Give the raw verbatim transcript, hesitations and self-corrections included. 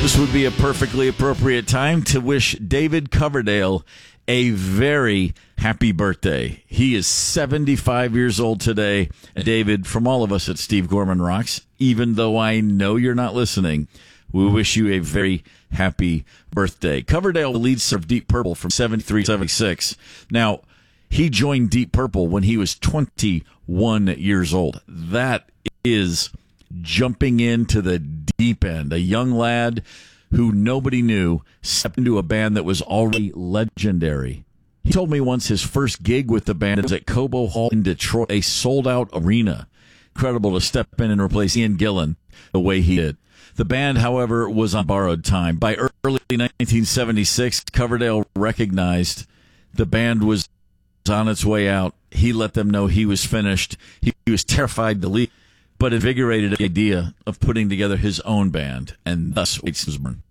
This would be a perfectly appropriate time to wish David Coverdale a very happy birthday. He is seventy-five years old today. David, from all of us at Steve Gorman Rocks, even though I know you're not listening, we wish you a very happy birthday. Coverdale leads of Deep Purple from seventy-three to seventy-six. Now, he joined Deep Purple when he was twenty-one years old. That is jumping into the deep end. A young lad who nobody knew stepped into a band that was already legendary. He told me once his first gig with the band was at Cobo Hall in Detroit, a sold-out arena. Incredible to step in and replace Ian Gillan the way he did. The band, however, was on borrowed time. By early nineteen seventy-six, Coverdale recognized the band was on its way out. He let them know he was finished. He, he was terrified to leave, but invigorated the idea of putting together his own band, and thus Waits was born.